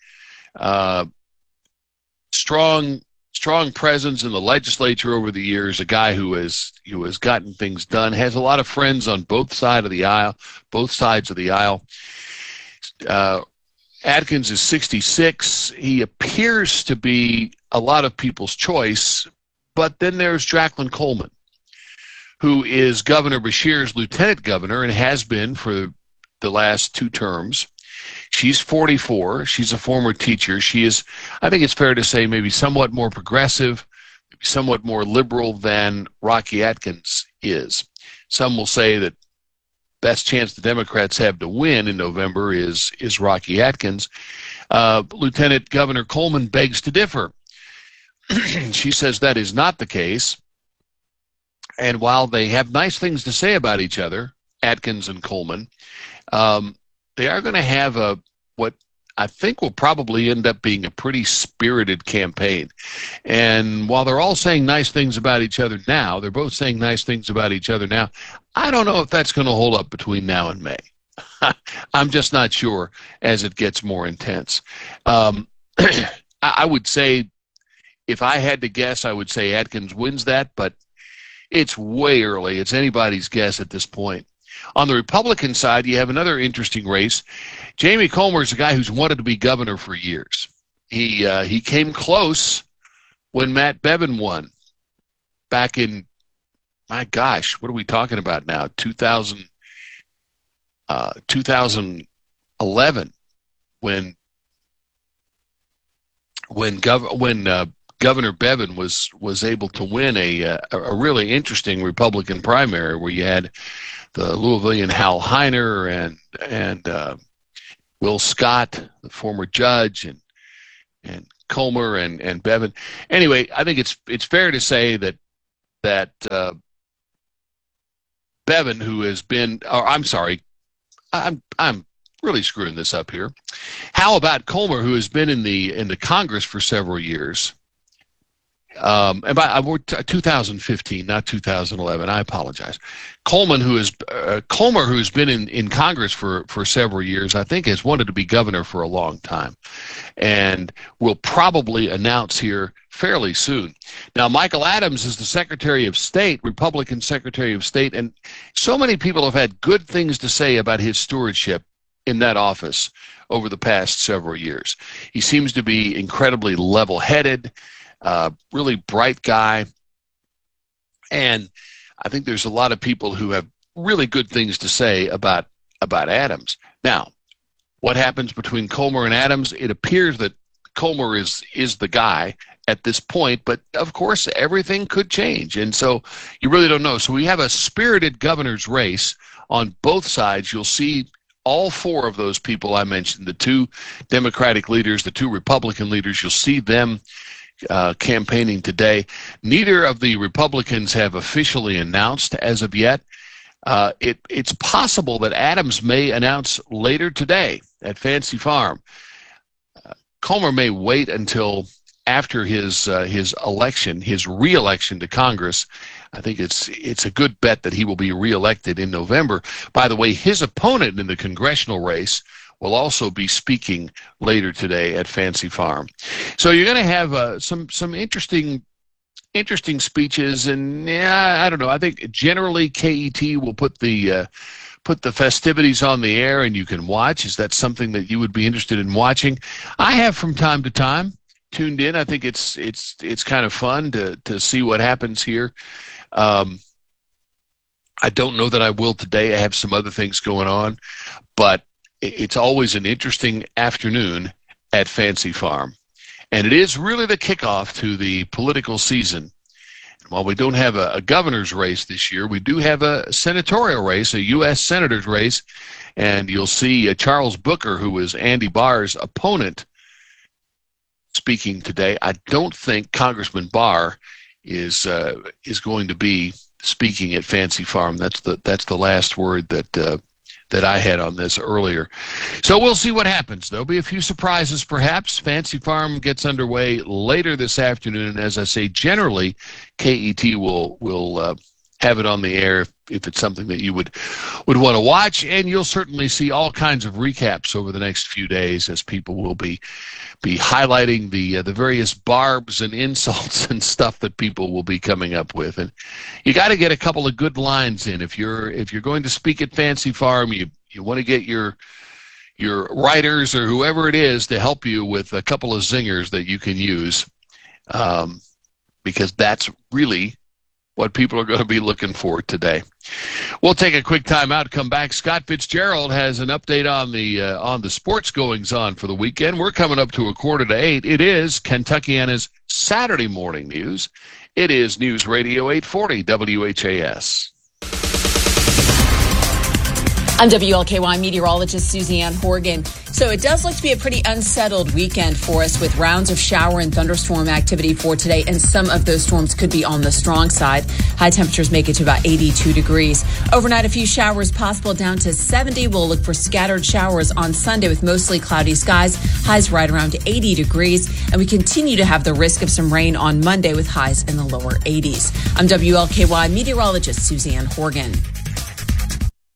strong presence in the legislature over the years, a guy who has gotten things done, has a lot of friends on both sides of the aisle. Atkins is 66. He appears to be a lot of people's choice, but then there's Jacqueline Coleman, who is Governor Beshear's lieutenant governor and has been for the last two terms. She's 44. She's a former teacher. She is, I think it's fair to say, maybe somewhat more progressive, maybe somewhat more liberal than Rocky Atkins is. Some will say that best chance the Democrats have to win in November is Rocky Atkins. Lieutenant Governor Coleman begs to differ. She says that is not the case. And while they have nice things to say about each other, Atkins and Coleman, they are going to have what I think will probably end up being a pretty spirited campaign. And while they're all saying nice things about each other now, they're both saying nice things about each other now, I don't know if that's going to hold up between now and May. I'm just not sure as it gets more intense. I would say, if I had to guess, I would say Atkins wins that, but it's way early. It's anybody's guess at this point. On the Republican side, you have another interesting race. Jamie Comer is a guy who's wanted to be governor for years. He came close when Matt Bevin won back in, my gosh, what are we talking about now? 2011, when Governor Bevin was able to win a really interesting Republican primary where you had the Louisvillian Hal Heiner and Will Scott, the former judge, and Comer and Bevin. Anyway, I think it's fair to say that Bevin, who has been, or I'm sorry, I'm really screwing this up here. How about Comer, who has been in the Congress for several years? And by 2015, not 2011. I apologize. Comer, who has been in Congress for several years, I think has wanted to be governor for a long time, and will probably announce here fairly soon. Now, Michael Adams is the Secretary of State, Republican Secretary of State, and so many people have had good things to say about his stewardship in that office over the past several years. He seems to be incredibly level-headed, really bright guy, and I think there's a lot of people who have really good things to say about Adams. Now, what happens between Comer and Adams? It appears that Comer is the guy at this point, but of course everything could change, and so you really don't know. So we have a spirited governor's race on both sides. You'll see all four of those people I mentioned, the two Democratic leaders, the two Republican leaders, you'll see them campaigning today. Neither of the Republicans have officially announced as of yet. It's possible that Adams may announce later today at Fancy Farm. Comer may wait until after his election, his re-election to Congress. I think it's a good bet that he will be re-elected in November. By the way, his opponent in the congressional race will also be speaking later today at Fancy Farm. So you're going to have some interesting speeches, and yeah, I don't know. I think generally KET will put the festivities on the air, and you can watch. Is that something that you would be interested in watching? I have from time to time tuned in. I think it's kind of fun to see what happens here. I don't know that I will today. I have some other things going on, but it's always an interesting afternoon at Fancy Farm. And it is really the kickoff to the political season. While we don't have a governor's race this year, we do have a senatorial race, a U.S. senator's race, and you'll see Charles Booker, who is Andy Barr's opponent, speaking today. I don't think Congressman Barr is going to be speaking at Fancy Farm. That's the last word that I had on this earlier. So we'll see what happens. There'll be a few surprises, perhaps. Fancy Farm gets underway later this afternoon. As I say, generally, KET will have it on the air if it's something that you would want to watch. And you'll certainly see all kinds of recaps over the next few days as people will be highlighting the various barbs and insults and stuff that people will be coming up with. And you got to get a couple of good lines in. If you're going to speak at Fancy Farm, you want to get your writers or whoever it is to help you with a couple of zingers that you can use, because that's really what people are going to be looking for today. We'll take a quick time out, come back. Scott Fitzgerald has an update on the sports goings-on for the weekend. We're coming up to 7:45. It is Kentuckiana's Saturday morning news. It is News Radio 840 WHAS. I'm WLKY meteorologist Suzanne Horgan. So it does look to be a pretty unsettled weekend for us, with rounds of shower and thunderstorm activity for today, and some of those storms could be on the strong side. High temperatures make it to about 82 degrees. Overnight, a few showers possible down to 70. We'll look for scattered showers on Sunday with mostly cloudy skies. Highs right around 80 degrees. And we continue to have the risk of some rain on Monday with highs in the lower 80s. I'm WLKY meteorologist Suzanne Horgan.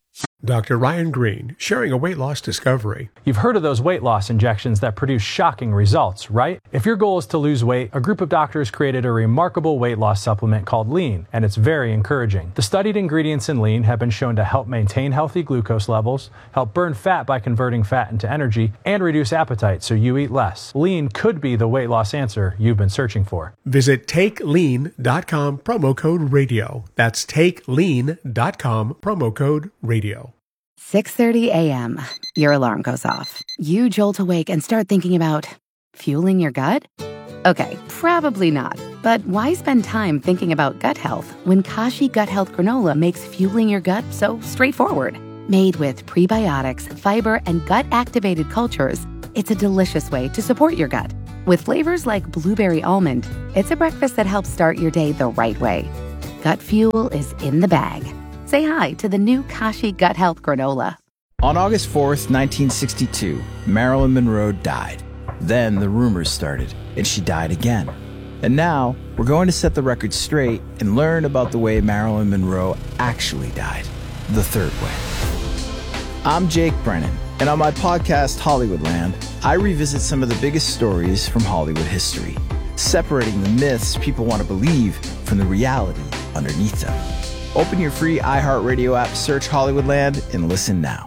Dr. Ryan Green, sharing a weight loss discovery. You've heard of those weight loss injections that produce shocking results, right? If your goal is to lose weight, a group of doctors created a remarkable weight loss supplement called Lean, and it's very encouraging. The studied ingredients in Lean have been shown to help maintain healthy glucose levels, help burn fat by converting fat into energy, and reduce appetite so you eat less. Lean could be the weight loss answer you've been searching for. Visit TakeLean.com, promo code radio. That's TakeLean.com, promo code radio. 6:30 a.m. Your alarm goes off. You jolt awake and start thinking about fueling your gut? Okay, probably not. But why spend time thinking about gut health when Kashi Gut Health Granola makes fueling your gut so straightforward? Made with prebiotics, fiber, and gut-activated cultures, it's a delicious way to support your gut. With flavors like blueberry almond, it's a breakfast that helps start your day the right way. Gut fuel is in the bag. Say hi to the new Kashi Gut Health Granola. On August 4th, 1962, Marilyn Monroe died. Then the rumors started, and she died again. And now, we're going to set the record straight and learn about the way Marilyn Monroe actually died, the third way. I'm Jake Brennan, and on my podcast, Hollywoodland, I revisit some of the biggest stories from Hollywood history, separating the myths people want to believe from the reality underneath them. Open your free iHeartRadio app, search Hollywoodland, and listen now.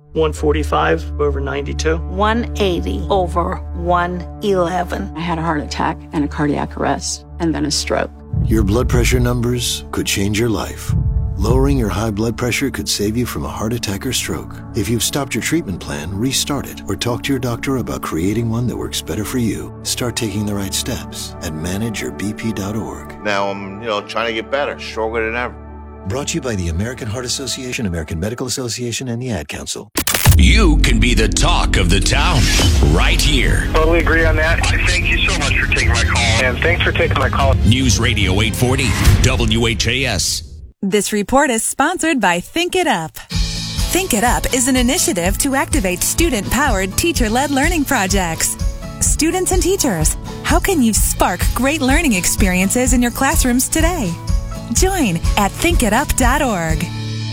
145 over 92. 180 over 111. I had a heart attack and a cardiac arrest, and then a stroke. Your blood pressure numbers could change your life. Lowering your high blood pressure could save you from a heart attack or stroke. If you've stopped your treatment plan, restart it or talk to your doctor about creating one that works better for you. Start taking the right steps at manageyourbp.org. Now I'm, trying to get better, stronger than ever. Brought to you by the American Heart Association, American Medical Association, and the Ad Council. You can be the talk of the town right here. Totally agree on that. I thank you so much for taking my call. And thanks for taking my call. News Radio 840, WHAS. This report is sponsored by Think It Up. Think It Up is an initiative to activate student-powered, teacher-led learning projects. Students and teachers, how can you spark great learning experiences in your classrooms today? Join at thinkitup.org.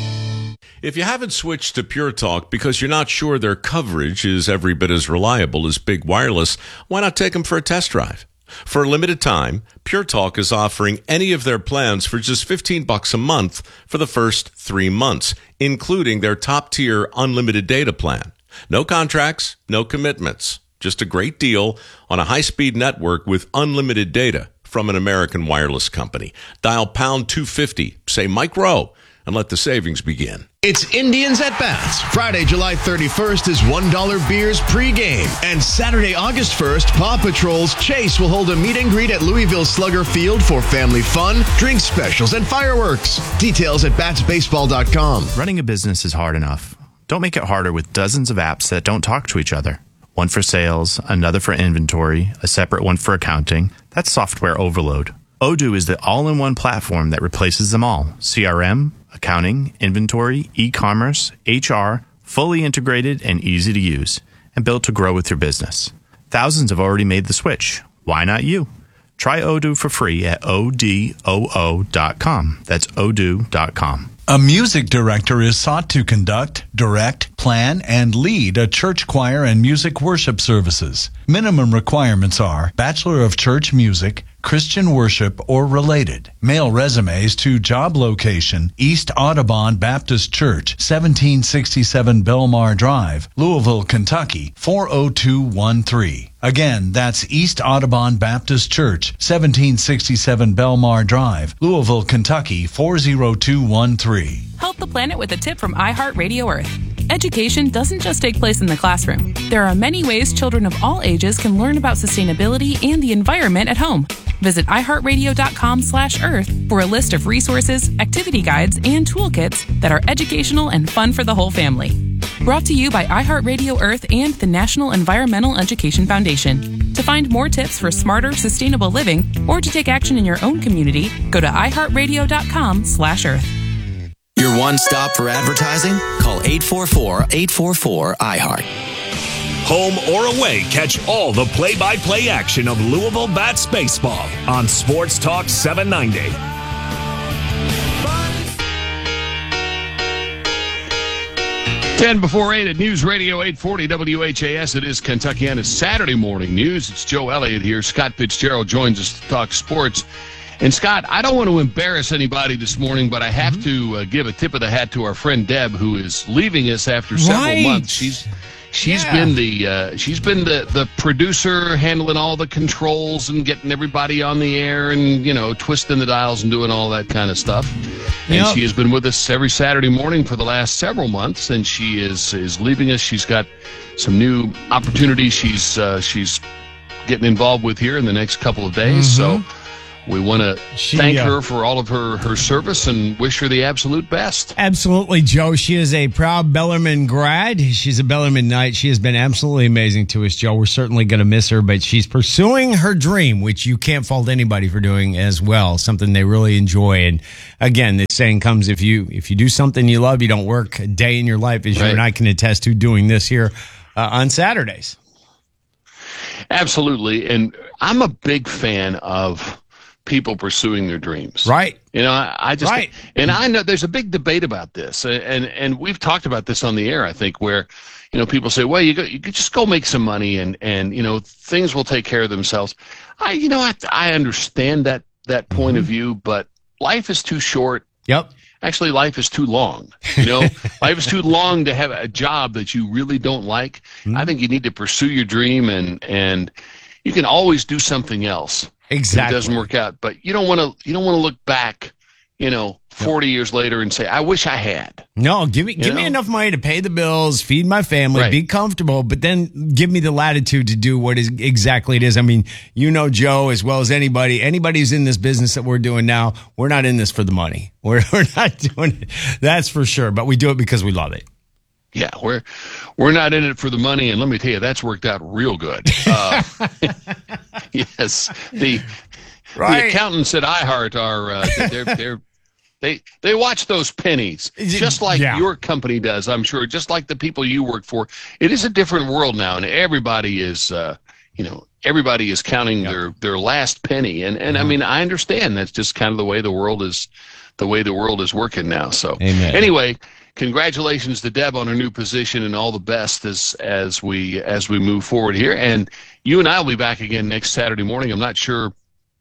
If you haven't switched to Pure Talk because you're not sure their coverage is every bit as reliable as Big Wireless, why not take them for a test drive? For a limited time, Pure Talk is offering any of their plans for just $15 a month for the first 3 months, including their top-tier unlimited data plan. No contracts, no commitments. Just a great deal on a high-speed network with unlimited data from an American wireless company. Dial pound 250, say Mike Rowe, and let the savings begin. It's Indians at Bats. Friday, July 31st is $1 beers pregame. And Saturday, August 1st, Paw Patrol's Chase will hold a meet and greet at Louisville Slugger Field for family fun, drink specials, and fireworks. Details at batsbaseball.com. Running a business is hard enough. Don't make it harder with dozens of apps that don't talk to each other. One for sales, another for inventory, a separate one for accounting. That's software overload. Odoo is the all-in-one platform that replaces them all. CRM, accounting, inventory, e-commerce, HR, fully integrated and easy to use, and built to grow with your business. Thousands have already made the switch. Why not you? Try Odoo for free at odoo.com. That's odoo.com. A music director is sought to conduct, direct, plan, and lead a church choir and music worship services. Minimum requirements are Bachelor of Church Music, Christian worship, or related. Mail resumes to job location, East Audubon Baptist Church, 1767 Belmar Drive, Louisville, Kentucky, 40213. Again, that's East Audubon Baptist Church, 1767 Belmar Drive, Louisville, Kentucky, 40213. Help the planet with a tip from iHeartRadio Earth. Education doesn't just take place in the classroom. There are many ways children of all ages can learn about sustainability and the environment at home. Visit iHeartRadio.com/Earth for a list of resources, activity guides, and toolkits that are educational and fun for the whole family. Brought to you by iHeartRadio Earth and the National Environmental Education Foundation. To find more tips for smarter, sustainable living, or to take action in your own community, go to iHeartRadio.com/Earth. Your one stop for advertising? Call 844-844-iHeart. Home or away, catch all the play-by-play action of Louisville Bats baseball on Sports Talk 790. 10 before 8 at News Radio 840 WHAS. It is Kentuckiana's Saturday morning news. It's Joe Elliott here. Scott Fitzgerald joins us to talk sports. And Scott, I don't want to embarrass anybody this morning, but I have to give a tip of the hat to our friend Deb, who is leaving us after several months. She's been the producer, handling all the controls and getting everybody on the air and, you know, twisting the dials and doing all that kind of stuff. And she has been with us every Saturday morning for the last several months, and she is leaving us. She's got some new opportunities she's getting involved with here in the next couple of days. So we want to thank her for all of her service and wish her the absolute best. Absolutely, Joe. She is a proud Bellarmine grad. She's a Bellarmine Knight. She has been absolutely amazing to us, Joe. We're certainly going to miss her, but she's pursuing her dream, which you can't fault anybody for doing as well, something they really enjoy. And again, the saying comes, if you do something you love, you don't work a day in your life, as you and I can attest to doing this here on Saturdays. Absolutely. And I'm a big fan of people pursuing their dreams. Right. You know, I just, and I know there's a big debate about this, and we've talked about this on the air, I think, where, you know, people say, well, you could just go make some money and, you know, things will take care of themselves. I understand that point of view, but life is too short. Yep. Actually, life is too long. You know, life is too long to have a job that you really don't like. I think you need to pursue your dream, and you can always do something else. Exactly. It doesn't work out, but you don't want to look back, you know, 40 years later and say, I wish I had. No, give me enough money to pay the bills, feed my family, be comfortable, but then give me the latitude to do what exactly it is. I mean, you know, Joe, as well as anybody who's in this business that we're doing now, we're not in this for the money. We're not doing it. That's for sure, but we do it because we love it. Yeah, we're not in it for the money, and let me tell you, that's worked out real good. Yes, the accountants at iHeart are they watch those pennies just like your company does. I'm sure, just like the people you work for. It is a different world now, and everybody is everybody is counting their last penny, and I mean, I understand that's just kind of the way the world is working now. So anyway. Congratulations to Deb on her new position, and all the best as we move forward here. And you and I will be back again next Saturday morning. I'm not sure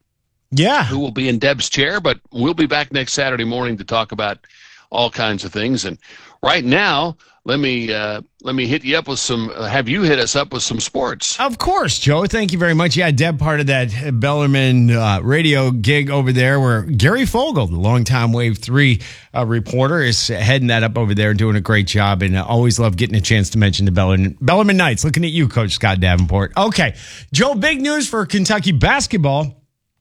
who will be in Deb's chair, but we'll be back next Saturday morning to talk about all kinds of things. And right now, let me hit you up with have you hit us up with some sports? Of course, Joe. Thank you very much. Yeah, Deb, part of that Bellarmine radio gig over there, where Gary Fogle, the longtime Wave 3 reporter, is heading that up over there, doing a great job. And I always love getting a chance to mention the Bellarmine Knights. Looking at you, Coach Scott Davenport. Okay, Joe, big news for Kentucky basketball.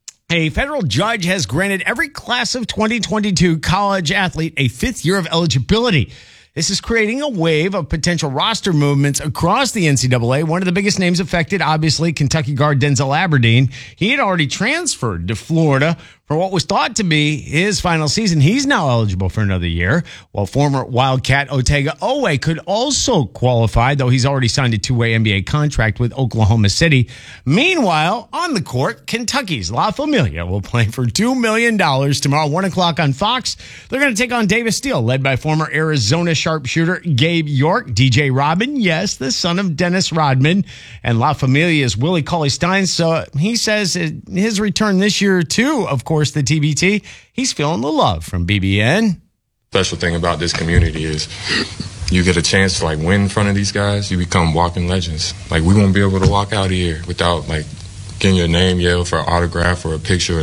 A federal judge has granted every class of 2022 college athlete a fifth year of eligibility. This is creating a wave of potential roster movements across the NCAA. One of the biggest names affected, obviously, Kentucky guard Denzel Aberdeen. He had already transferred to Florida for what was thought to be his final season. He's now eligible for another year, while former Wildcat Otega Owe could also qualify, though he's already signed a two-way NBA contract with Oklahoma City. Meanwhile, on the court, Kentucky's La Familia will play for $2 million tomorrow, 1 o'clock on Fox. They're going to take on Davis Steele, led by former Arizona sharpshooter Gabe York. DJ Rodman, yes, the son of Dennis Rodman, and La Familia's Willie Cauley-Stein. So he says his return this year, too, of course, the TBT, he's feeling the love from BBN. Special thing about this community is you get a chance to win in front of these guys, you become walking legends. We won't be able to walk out of here without getting your name yelled for an autograph or a picture.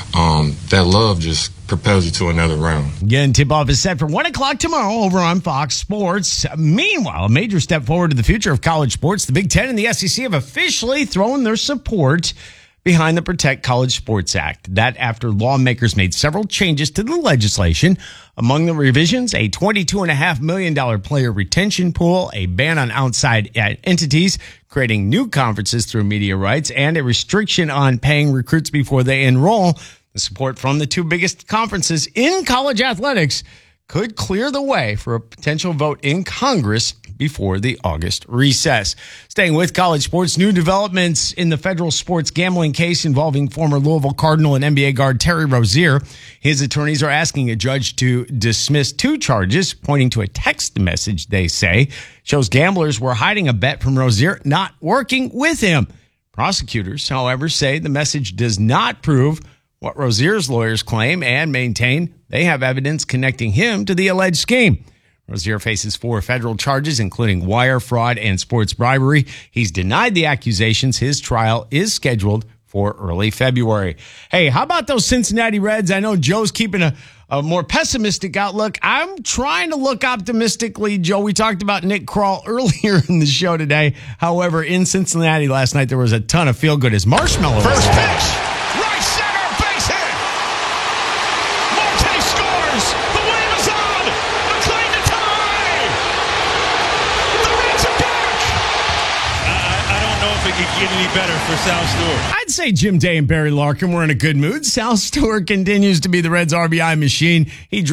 That love just propels you to another round. Again, tip-off is set for 1 o'clock tomorrow over on Fox Sports. Meanwhile, a major step forward to the future of college sports. The Big Ten and the SEC have officially thrown their support behind the Protect College Sports Act. That after lawmakers made several changes to the legislation. Among the revisions, a $22.5 million player retention pool, a ban on outside entities creating new conferences through media rights, and a restriction on paying recruits before they enroll. The support from the two biggest conferences in college athletics could clear the way for a potential vote in Congress before the August recess. Staying with college sports, new developments in the federal sports gambling case involving former Louisville Cardinal and NBA guard Terry Rozier. His attorneys are asking a judge to dismiss 2 charges, pointing to a text message they say shows gamblers were hiding a bet from Rozier, not working with him. Prosecutors, however, say the message does not prove what Rozier's lawyers claim and maintain they have evidence connecting him to the alleged scheme. Rozier faces 4 federal charges, including wire fraud and sports bribery. He's denied the accusations. His trial is scheduled for early February. Hey, how about those Cincinnati Reds? I know Joe's keeping a more pessimistic outlook. I'm trying to look optimistically, Joe. We talked about Nick Krall earlier in the show today. However, in Cincinnati last night, there was a ton of feel-good as Marshmallow. First pitch, right center, base hit. Marte scores. The wave is on. McClain to tie. The Reds are back. I don't know if it could get any better for Sal Stewart. I'd say Jim Day and Barry Larkin were in a good mood. Sal Stewart continues to be the Reds' RBI machine. He